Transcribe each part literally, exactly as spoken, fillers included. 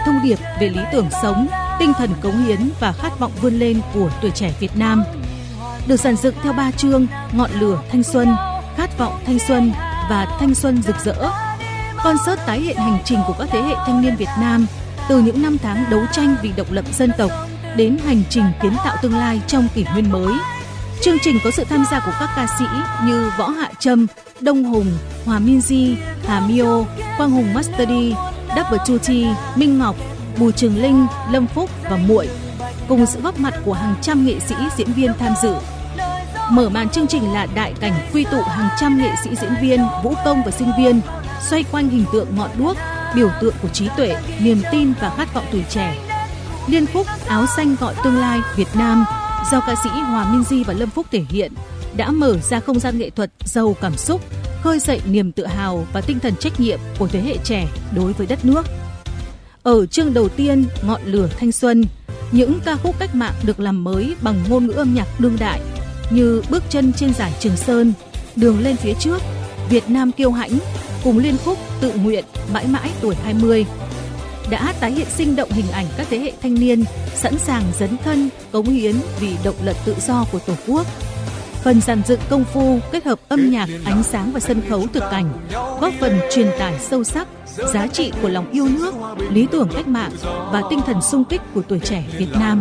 thông điệp về lý tưởng sống, tinh thần cống hiến và khát vọng vươn lên của tuổi trẻ Việt Nam. Được dàn dựng theo ba chương: Ngọn lửa thanh xuân, Khát vọng thanh xuân và Thanh xuân rực rỡ. Concert tái hiện hành trình của các thế hệ thanh niên Việt Nam từ những năm tháng đấu tranh vì độc lập dân tộc đến hành trình kiến tạo tương lai trong kỷ nguyên mới. Chương trình có sự tham gia của các ca sĩ như Võ Hạ Trâm, Đông Hùng, Hòa Minzy, Hà Mio, Quang Hùng Master D, Double Tutti, Minh Ngọc, Bùi Trường Linh, Lâm Phúc và Muội, cùng sự góp mặt của hàng trăm nghệ sĩ diễn viên tham dự. Mở màn chương trình là đại cảnh quy tụ hàng trăm nghệ sĩ diễn viên, vũ công và sinh viên xoay quanh hình tượng ngọn đuốc, biểu tượng của trí tuệ, niềm tin và khát vọng tuổi trẻ. Liên khúc Áo xanh gọi tương lai Việt Nam do ca sĩ Hòa Minzy và Lâm Phúc thể hiện đã mở ra không gian nghệ thuật giàu cảm xúc, khơi dậy niềm tự hào và tinh thần trách nhiệm của thế hệ trẻ đối với đất nước. Ở chương đầu tiên, Ngọn lửa thanh xuân, những ca khúc cách mạng được làm mới bằng ngôn ngữ âm nhạc đương đại như Bước chân trên dải Trường Sơn, Đường lên phía trước, Việt Nam kiêu hãnh cùng liên khúc Tự nguyện, Mãi mãi tuổi hai mươi đã tái hiện sinh động hình ảnh các thế hệ thanh niên sẵn sàng dấn thân, cống hiến vì độc lập tự do của Tổ quốc. Phần dàn dựng công phu kết hợp âm nhạc, ánh sáng và sân khấu thực cảnh, góp phần truyền tải sâu sắc giá trị của lòng yêu nước, lý tưởng cách mạng và tinh thần sung kích của tuổi trẻ Việt Nam.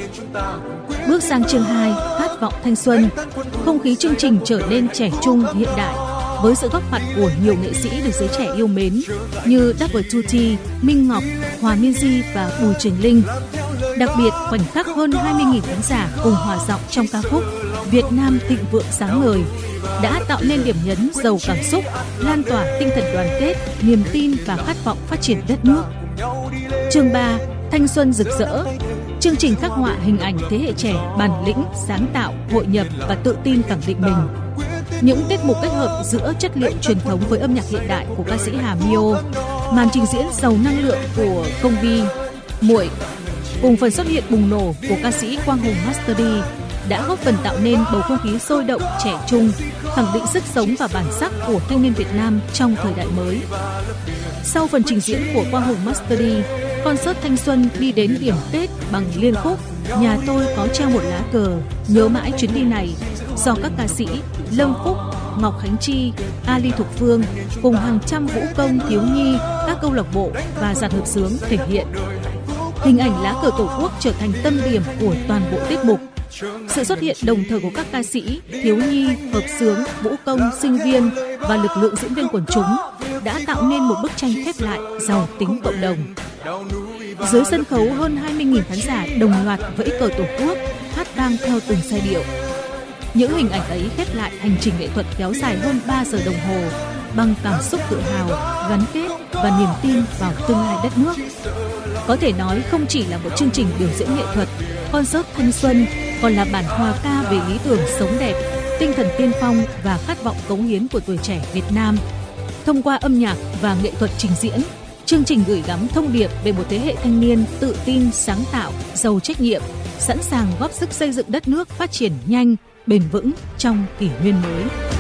Bước sang chương hai, Khát vọng thanh xuân, không khí chương trình trở nên trẻ trung hiện đại với sự góp mặt của nhiều nghệ sĩ được giới trẻ yêu mến như Double Tutti, Minh Ngọc, Hòa Minzy và Bùi Trường Linh. Đặc biệt, khoảnh khắc hơn hai mươi nghìn khán giả cùng hòa giọng trong ca khúc Việt Nam thịnh vượng sáng ngời đã tạo nên điểm nhấn giàu cảm xúc, lan tỏa tinh thần đoàn kết, niềm tin và khát vọng phát triển đất nước. Chương ba, Thanh xuân rực rỡ. Chương trình khắc họa hình ảnh thế hệ trẻ bản lĩnh, sáng tạo, hội nhập và tự tin khẳng định mình. Những tiết mục kết hợp giữa chất liệu truyền thống với âm nhạc hiện đại của ca sĩ Hà Mio, màn trình diễn giàu năng lượng của Công Vi, Muội, cùng phần xuất hiện bùng nổ của ca sĩ Quang Hùng Master D đã góp phần tạo nên bầu không khí sôi động, trẻ trung, khẳng định sức sống và bản sắc của thanh niên Việt Nam trong thời đại mới. Sau phần trình diễn của Quang Hùng Master D, concert thanh xuân đi đến điểm kết bằng liên khúc Nhà tôi có treo một lá cờ, nhớ mãi chuyến đi này do các ca sĩ Lâm Phúc, Ngọc Khánh Chi, Ali Thục Phương cùng hàng trăm vũ công, thiếu nhi, các câu lạc bộ và dàn hợp xướng thể hiện. Hình ảnh lá cờ Tổ quốc trở thành tâm điểm của toàn bộ tiết mục. Sự xuất hiện đồng thời của các ca sĩ, thiếu nhi, hợp xướng, vũ công, sinh viên và lực lượng diễn viên quần chúng đã tạo nên một bức tranh khép lại giàu tính cộng đồng. Dưới sân khấu, hơn hai mươi nghìn khán giả đồng loạt vẫy cờ Tổ quốc, hát vang theo từng giai điệu. Những hình ảnh ấy khép lại hành trình nghệ thuật kéo dài hơn ba giờ đồng hồ bằng cảm xúc tự hào, gắn kết và niềm tin vào tương lai đất nước. Có thể nói không chỉ là một chương trình biểu diễn nghệ thuật, concert thanh xuân còn là bản hòa ca về lý tưởng sống đẹp, tinh thần tiên phong và khát vọng cống hiến của tuổi trẻ Việt Nam. Thông qua âm nhạc và nghệ thuật trình diễn, chương trình gửi gắm thông điệp về một thế hệ thanh niên tự tin, sáng tạo, giàu trách nhiệm, sẵn sàng góp sức xây dựng đất nước phát triển nhanh, bền vững trong kỷ nguyên mới.